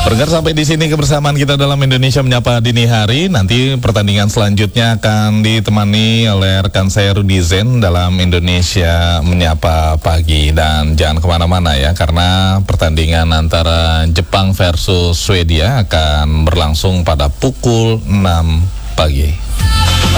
Pendengar, sampai di sini kebersamaan kita dalam Indonesia Menyapa Dini Hari. Nanti pertandingan selanjutnya akan ditemani oleh rekan saya Rudi Zen dalam Indonesia Menyapa Pagi. Dan jangan kemana-mana ya, karena pertandingan antara Jepang versus Swedia akan berlangsung pada pukul 6 pagi.